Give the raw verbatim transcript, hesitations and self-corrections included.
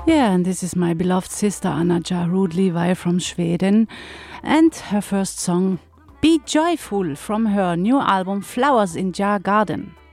Yeah, and this is my beloved sister Anaja Rud-Levi from Sweden, and her first song, Be Joyful, from her new album Flowers in Jar Garden.